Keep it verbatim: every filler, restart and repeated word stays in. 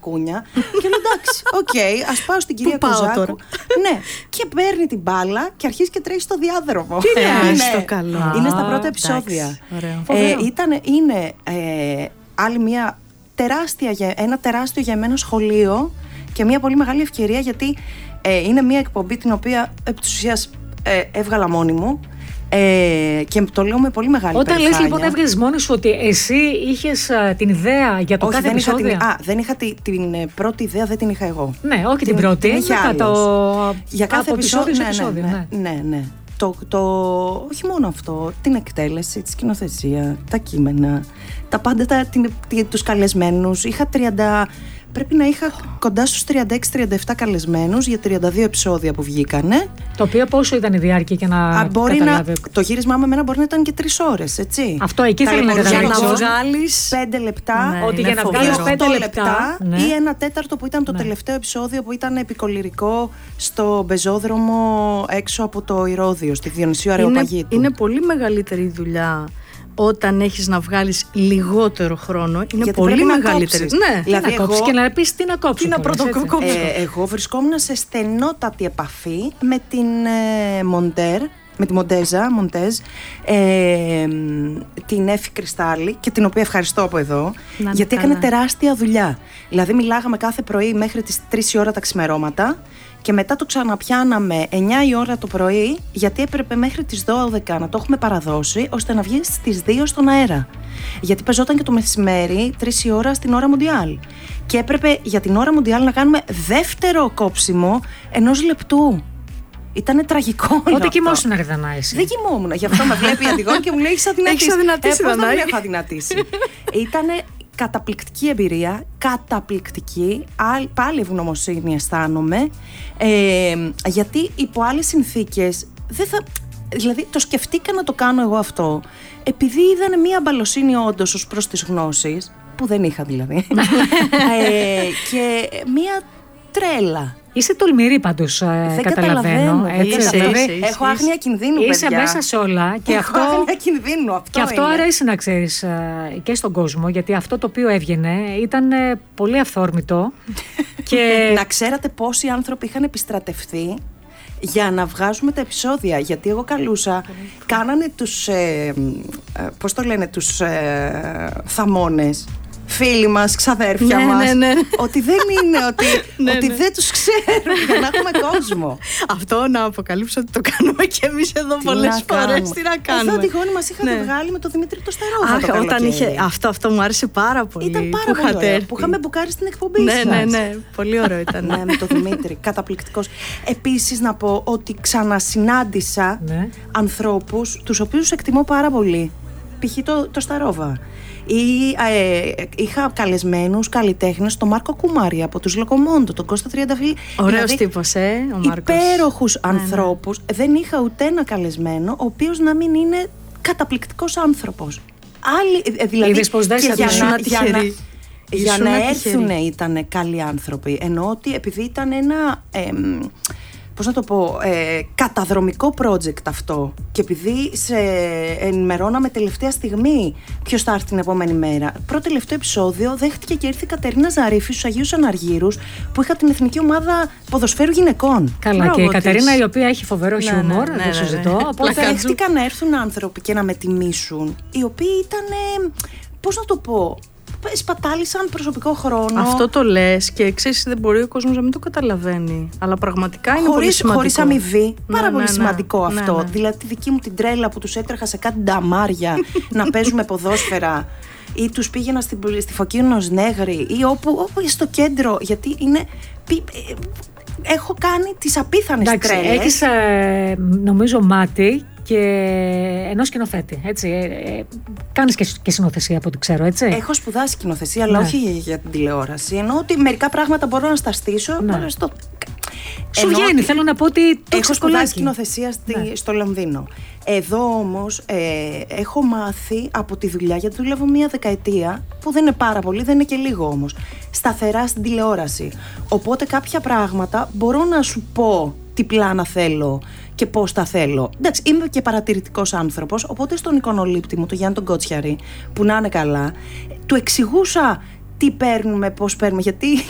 τακούνια. Και λέω εντάξει, οκ, okay, ας πάω στην κυρία Κοζάκου. Ναι, και παίρνει την μπάλα και αρχίζει και τρέχει στο διάδρομο. Τι είναι, είναι, στο καλό. είναι στα πρώτα επεισόδια. Ε, ήταν, είναι ε, άλλη μια τεράστια, ένα τεράστιο για εμένα σχολείο και μια πολύ μεγάλη ευκαιρία, γιατί ε, είναι μια εκπομπή την οποία επί της ουσίας ε, έβγαλα μόνη μου. Ε, και το λέω με πολύ μεγάλη Όταν περηφάνεια. λες λοιπόν έβγαζες μόνη σου ότι εσύ είχες α, την ιδέα για το όχι, κάθε δεν επεισόδιο. Είχα την, α, δεν είχα την, την πρώτη ιδέα, δεν την είχα εγώ. Ναι, όχι την, την πρώτη. Την είχε το... Για κάθε επεισόδιο, ναι, επεισόδιο, ναι, ναι, ναι, ναι. Το, το, όχι μόνο αυτό, την εκτέλεση, τη σκηνοθεσία, τα κείμενα, τα πάντα, τα, την, τους καλεσμένους. Είχα τριάντα, πρέπει να είχα κοντά στους τριάντα έξι τριάντα επτά καλεσμένους για τριάντα δύο επεισόδια που βγήκανε. Το οποίο πόσο ήταν η διάρκεια και να Α, μπορεί καταλάβει. Να, το γύρισμά με εμένα μπορεί να ήταν και τρεις ώρες, έτσι. Αυτό εκεί θέλω να καταλάβει. Για να βγάλεις πέντε λεπτά, ναι, ότι για να βγάλεις πέντε λεπτά ναι. Ή ένα τέταρτο που ήταν το ναι. τελευταίο επεισόδιο, που ήταν επικολυρικό στο πεζόδρομο έξω από το Ηρώδειο, στη Διονυσίου Αρεοπαγίτου. Είναι πολύ μεγαλύτερη δουλειά όταν έχεις να βγάλεις λιγότερο χρόνο. Είναι γιατί πολύ μεγαλύτερη. Ναι, δηλαδή να κόψεις εγώ... και να πεις τι να κόψεις. Τι να πρωτοκόψεις. Ε, εγώ βρισκόμουν σε στενότατη επαφή με την ε, Μοντέρ, με τη Μοντέζα, Μοντέζ, ε, την Έφη Κρυστάλλη, και την οποία ευχαριστώ από εδώ, να, γιατί καλά. Έκανε τεράστια δουλειά. Δηλαδή μιλάγαμε κάθε πρωί μέχρι τις τρεις η ώρα τα ξημερώματα και μετά το ξαναπιάναμε εννιά η ώρα το πρωί, γιατί έπρεπε μέχρι τις δώδεκα να το έχουμε παραδώσει, ώστε να βγει στις δύο στον αέρα. Γιατί πεζόταν και το μεσημέρι, τρεις η ώρα στην ώρα Μουντιάλ. Και έπρεπε για την ώρα Μουντιάλ να κάνουμε δεύτερο κόψιμο ενός λεπτού. Ήτανε τραγικό. Πότε κοιμόσουν να ρεδανάεσαι. Δεν κοιμόμουν. Γι' αυτό με βλέπει η Αντιγόνη και μου λέει: Έχεις αδυνατήσει. Έχεις αδυνατήσει. Ε, πώς να μην έχω αδυνατήσει. Ήτανε καταπληκτική εμπειρία. Καταπληκτική. Πάλι ευγνωμοσύνη αισθάνομαι. Ε, γιατί υπό άλλες συνθήκες δεν θα. Δηλαδή, το σκεφτήκα να το κάνω εγώ αυτό, επειδή είδανε μία αμπαλοσύνη όντως ως προς τις γνώσεις, που δεν είχα δηλαδή. ε, και μία τρέλα. Είσαι τολμηρή πάντως, ε, καταλαβαίνω. Έτσι, είσαι, δηλαδή, είσαι, είσαι, έχω άγνοια κινδύνου, είσαι παιδιά. μέσα σε όλα. Και έχω αυτό, άγνοια κινδύνου, αυτό και αυτό είναι. αρέσει να ξέρεις ε, και στον κόσμο, γιατί αυτό το οποίο έβγαινε ήταν ε, πολύ αυθόρμητο. Και... να ξέρατε πόσοι άνθρωποι είχαν επιστρατευτεί για να βγάζουμε τα επεισόδια, γιατί εγώ καλούσα, κάνανε τους, ε, ε, πώς το λένε, τους ε, θαμώνες, φίλοι μας, ξαδέρφια ναι, μας, ναι, ναι. ότι δεν είναι, ότι, ναι, ότι ναι. δεν τους ξέρουν, για να έχουμε κόσμο. Αυτό να αποκαλύψω ότι το κάνουμε και εμείς εδώ τι πολλές φορές. Τι να κάνουμε. Εδώ τη γόνη μας είχαν ναι. βγάλει με τον Δημήτρη το Στερόβα. Αχ, όταν είχε, αυτό, αυτό μου άρεσε πάρα πολύ. Ήταν πάρα πολύ ωραίο, που είχαμε μπουκάρει στην εκπομπή ναι, σας. ναι, ναι, πολύ ωραίο ήταν. Ναι, με τον Δημήτρη, καταπληκτικός. Επίσης να πω ότι ξανασυνάντησα ναι. ανθρώπους τους οποίους εκτιμώ πάρα πολύ. Π.χ. το, το Σταρόβα. Ή, ε, είχα καλεσμένους καλλιτέχνες, τον Μάρκο Κουμάρη από τους Λοκομόντο, τον Κώστα Τριανταφυλλίδη. Ωραίος δηλαδή, τύπος, ε, ο Μάρκος. Υπέροχους ναι, ανθρώπους. Ναι. Δεν είχα ούτε ένα καλεσμένο ο οποίος να μην είναι καταπληκτικός άνθρωπος. Άλλοι, δηλαδή, είδες πως δεν για, για να, για να, για να έρθουν ήταν καλοί άνθρωποι. Εννοώ ότι επειδή ήταν ένα... Ε, πώς να το πω, ε, καταδρομικό project αυτό, και επειδή σε ενημερώναμε τελευταία στιγμή ποιος θα έρθει την επόμενη μέρα, πρώτο τελευταίο επεισόδιο δέχτηκε και ήρθε η Κατερίνα Ζαρίφη στους Αγίους Αναργύρους, που είχα την εθνική ομάδα ποδοσφαίρου γυναικών. Καλά, Μπράβο και η της. Κατερίνα, η οποία έχει φοβερό ναι, χιούμορ, ναι, δεν ναι, το ναι, συζητώ. ναι. Οπότε δέχτηκαν να έρθουν άνθρωποι και να με τιμήσουν, οι οποίοι ήταν, πώς να το πω, σπατάλησαν προσωπικό χρόνο. Αυτό το λες και ξέρεις, δεν μπορεί ο κόσμος να μην το καταλαβαίνει. Αλλά πραγματικά είναι χωρίς, πολύ σημαντικό. χωρίς αμοιβή. Ναι, πάρα ναι, πολύ ναι, σημαντικό ναι, αυτό. ναι. Δηλαδή τη δική μου την τρέλα που τους έτρεχα σε κάτι νταμάρια να παίζουμε ποδόσφαιρα, ή τους πήγαινα στη, στη Φωκίνος Νέγρη, ή όπου, όπου στο κέντρο. Γιατί είναι. Έχω κάνει τις απίθανες τρέλες. Έχεις ε, νομίζω μάτι και ενός σκηνοθέτη, έτσι. Ε, ε, κάνεις και, και συνοθεσία από ό,τι ξέρω, έτσι. Έχω σπουδάσει σκηνοθεσία, αλλά ναι. όχι για, για την τηλεόραση. Ενώ ότι μερικά πράγματα μπορώ να στα στήσω. Ναι. Στο... Σου βγαίνει, θέλω να πω ότι το έχω σπουδάσει σκηνοθεσία στη, ναι. στο Λονδίνο. Εδώ όμως ε, έχω μάθει από τη δουλειά, γιατί δουλεύω μία δεκαετία, που δεν είναι πάρα πολύ, δεν είναι και λίγο όμως, σταθερά στην τηλεόραση. Οπότε κάποια πράγματα μπορώ να σου πω τι πλάνα θέλω και πώς τα θέλω. Εντάξει, είμαι και παρατηρητικός άνθρωπος, οπότε στον εικονολήπτη μου, τον Γιάννη τον Κότσιαρη, που να είναι καλά, του εξηγούσα τι παίρνουμε, πώς παίρνουμε, γιατί